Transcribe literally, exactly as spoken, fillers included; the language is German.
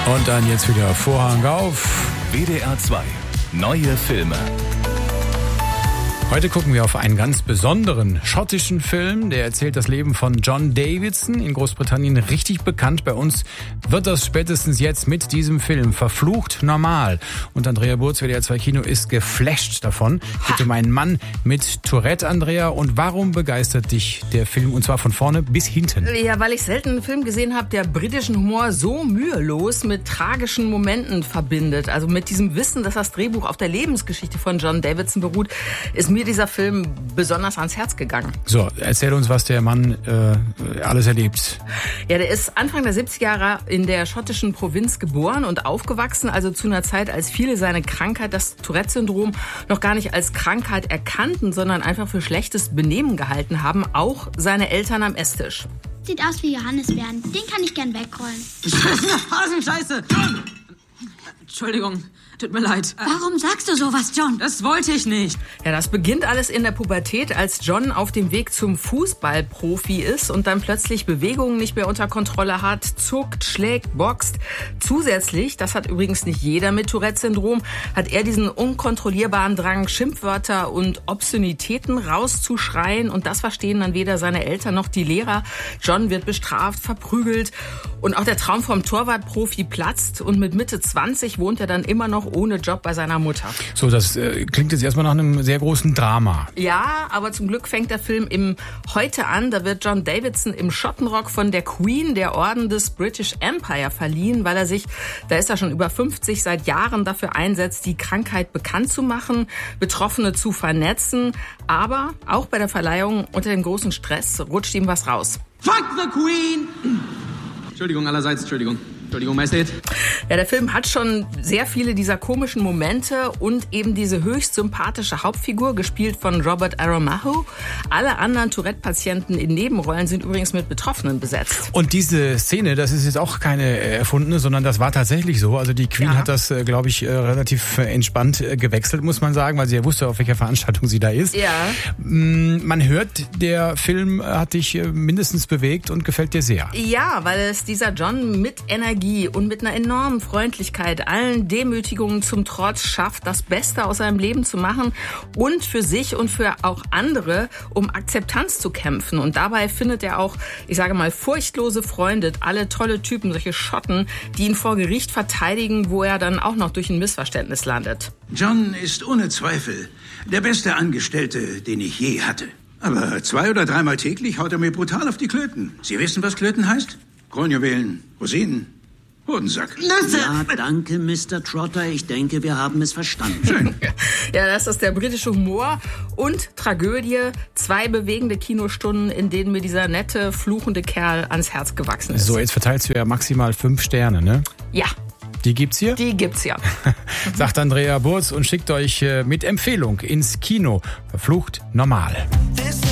Und dann jetzt wieder Vorhang auf. W D R zwei. Neue Filme. Heute gucken wir auf einen ganz besonderen schottischen Film, der erzählt das Leben von John Davidson, in Großbritannien richtig bekannt. Bei uns wird das spätestens jetzt mit diesem Film verflucht normal. Und Andrea Burz, W D R zwei Kino, ist geflasht davon. Es geht um einen Mann mit Tourette, Andrea. Und warum begeistert dich der Film? Und zwar von vorne bis hinten. Ja, weil ich selten einen Film gesehen habe, der britischen Humor so mühelos mit tragischen Momenten verbindet. Also mit diesem Wissen, dass das Drehbuch auf der Lebensgeschichte von John Davidson beruht, ist mir dieser Film besonders ans Herz gegangen. So, erzähl uns, was der Mann äh, alles erlebt. Ja, der ist Anfang der siebziger Jahre in der schottischen Provinz geboren und aufgewachsen, also zu einer Zeit, als viele seine Krankheit, das Tourette-Syndrom, noch gar nicht als Krankheit erkannten, sondern einfach für schlechtes Benehmen gehalten haben, auch seine Eltern am Esstisch. Sieht aus wie Johannisbeeren. Den kann ich gern wegrollen. Hasenscheiße! John! Entschuldigung, tut mir leid. Warum sagst du sowas, John? Das wollte ich nicht. Ja, das beginnt alles in der Pubertät, als John auf dem Weg zum Fußballprofi ist und dann plötzlich Bewegungen nicht mehr unter Kontrolle hat, zuckt, schlägt, boxt. Zusätzlich, das hat übrigens nicht jeder mit Tourette-Syndrom, hat er diesen unkontrollierbaren Drang, Schimpfwörter und Obszönitäten rauszuschreien. Und das verstehen dann weder seine Eltern noch die Lehrer. John wird bestraft, verprügelt. Und auch der Traum vom Torwartprofi platzt. Und mit Mitte zwanzig wohnt er dann immer noch ohne Job bei seiner Mutter. So, das äh, klingt jetzt erstmal nach einem sehr großen Drama. Ja, aber zum Glück fängt der Film im Heute an. Da wird John Davidson im Schottenrock von der Queen, der Orden des British Empire, verliehen, weil er sich, da ist er schon über fünfzig, seit Jahren dafür einsetzt, die Krankheit bekannt zu machen, Betroffene zu vernetzen. Aber auch bei der Verleihung unter dem großen Stress rutscht ihm was raus. Fuck the Queen! Entschuldigung allerseits, Entschuldigung. Entschuldigung, Majestät. Ja, der Film hat schon sehr viele dieser komischen Momente und eben diese höchst sympathische Hauptfigur, gespielt von Robert Aramajo. Alle anderen Tourette-Patienten in Nebenrollen sind übrigens mit Betroffenen besetzt. Und diese Szene, das ist jetzt auch keine erfundene, sondern das war tatsächlich so. Also die Queen Ja. hat das, glaube ich, relativ entspannt gewechselt, muss man sagen, weil sie ja wusste, auf welcher Veranstaltung sie da ist. Ja. Man hört, der Film hat dich mindestens bewegt und gefällt dir sehr. Ja, weil es dieser John mit Energie und mit einer enormen Freundlichkeit, allen Demütigungen zum Trotz schafft, das Beste aus seinem Leben zu machen und für sich und für auch andere um Akzeptanz zu kämpfen. Und dabei findet er auch, ich sage mal, furchtlose Freunde, alle tolle Typen, solche Schotten, die ihn vor Gericht verteidigen, wo er dann auch noch durch ein Missverständnis landet. John ist ohne Zweifel der beste Angestellte, den ich je hatte. Aber zwei- oder dreimal täglich haut er mir brutal auf die Klöten. Sie wissen, was Klöten heißt? Kronjuwelen, Rosinen, Hodensack. Ja, danke, Mister Trotter. Ich denke, wir haben es verstanden. Schön. Ja, das ist der britische Humor und Tragödie. Zwei bewegende Kinostunden, in denen mir dieser nette, fluchende Kerl ans Herz gewachsen ist. So, jetzt verteilst du ja maximal fünf Sterne, ne? Ja, Die gibt's hier? die gibt's ja. Sagt Andrea Burz und schickt euch mit Empfehlung ins Kino. Verflucht normal.